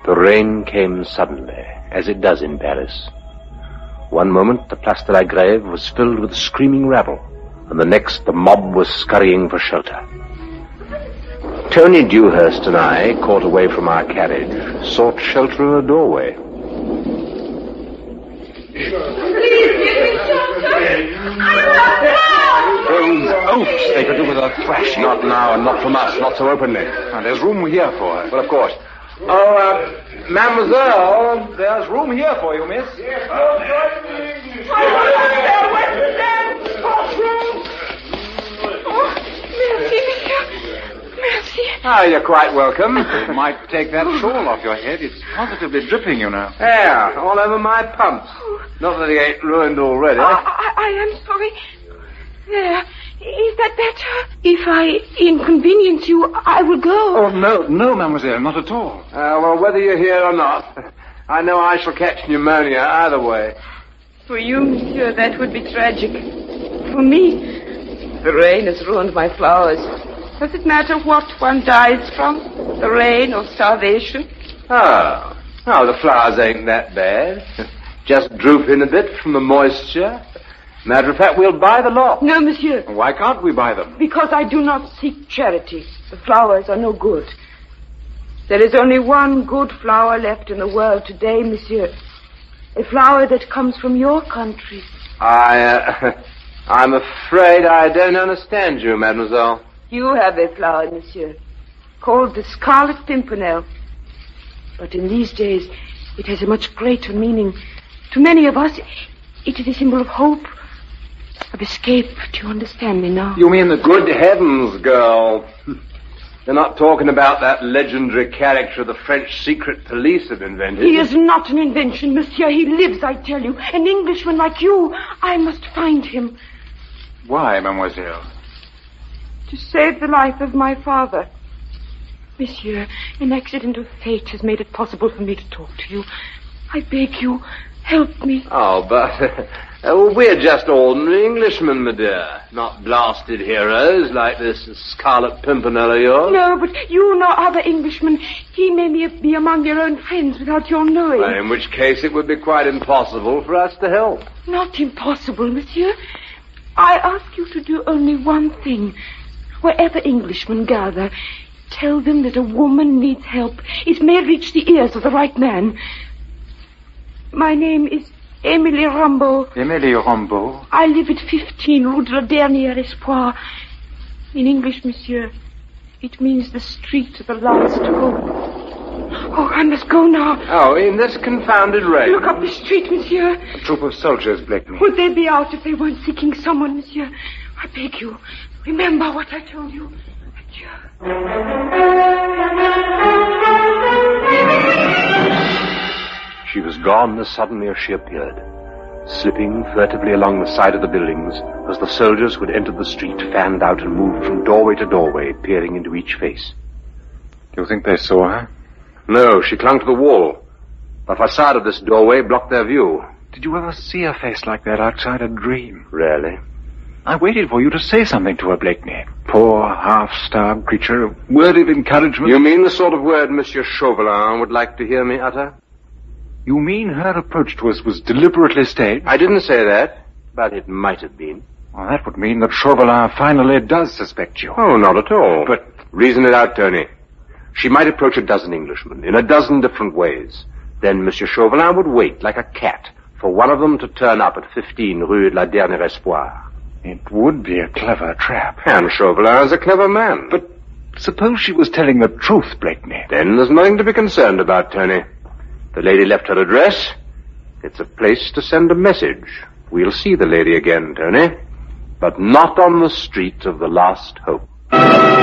The rain came suddenly, as it does in Paris. One moment, the Place de la Grève was filled with a screaming rabble, and the next, the mob was scurrying for shelter. Tony Dewhurst and I, caught away from our carriage, sought shelter in a doorway. Please give me shelter! Oops, they could do with a thrashing. Not now, and not from us, not so openly. There's room here for her. Well, of course. Oh, mademoiselle, there's room here for you, miss. Yes, merci, monsieur. Merci. You're quite welcome. You might take that shawl off your head. It's positively dripping, you know. Yeah, all over my pumps. Not that he ain't ruined already. I am sorry. There. Is that better? If I inconvenience you, I will go. Oh, no, mademoiselle, not at all. Well, whether you're here or not, I know I shall catch pneumonia either way. For you, monsieur, that would be tragic. For me, the rain has ruined my flowers. Does it matter what one dies from? The rain or starvation? Oh, the flowers ain't that bad. Just drooping a bit from the moisture. Matter of fact, we'll buy the lot. No, monsieur. Why can't we buy them? Because I do not seek charity. The flowers are no good. There is only one good flower left in the world today, monsieur. A flower that comes from your country. I'm afraid I don't understand you, mademoiselle. You have a flower, monsieur, called the Scarlet Pimpernel. But in these days, it has a much greater meaning. To many of us, it is a symbol of hope, of escape. Do you understand me now? You mean the good heavens, girl? They're not talking about that legendary character the French secret police have invented. He is not an invention, monsieur. He lives, I tell you. An Englishman like you. I must find him. Why, mademoiselle? To save the life of my father. Monsieur, an accident of fate has made it possible for me to talk to you. I beg you, help me. Oh, but we're just ordinary Englishmen, my dear. Not blasted heroes like this Scarlet Pimpernel of yours. No, but you know other Englishmen. He may be among your own friends without your knowing. Well, in which case it would be quite impossible for us to help. Not impossible, monsieur. I ask you to do only one thing. Wherever Englishmen gather, tell them that a woman needs help. It may reach the ears of the right man. My name is Émilie Rambeau. Émilie Rambeau? I live at 15 Rue de la Dernière Espoir. In English, monsieur, it means the street of the last hope. Oh, I must go now. Oh, in this confounded rain. Look up the street, monsieur. A troop of soldiers, Blakeney. Would they be out if they weren't seeking someone, monsieur? I beg you, remember what I told you. Adieu. She was gone as suddenly as she appeared, slipping furtively along the side of the buildings as the soldiers who had entered the street fanned out and moved from doorway to doorway, peering into each face. Do you think they saw her? No, she clung to the wall. The facade of this doorway blocked their view. Did you ever see a face like that outside a dream? Rarely. I waited for you to say something to her, Blakeney. Poor, half-starved creature. A word of encouragement. You mean the sort of word Monsieur Chauvelin would like to hear me utter? You mean her approach to us was deliberately staged? I didn't say that, but it might have been. Well, that would mean that Chauvelin finally does suspect you. Oh, not at all. But reason it out, Tony. She might approach a dozen Englishmen in a dozen different ways. Then Monsieur Chauvelin would wait like a cat for one of them to turn up at 15 Rue de la Dernière Espoir. It would be a clever trap. And Chauvelin is a clever man. But suppose she was telling the truth, Blakeney. Then there's nothing to be concerned about, Tony. The lady left her address. It's a place to send a message. We'll see the lady again, Tony. But not on the street of the last hope.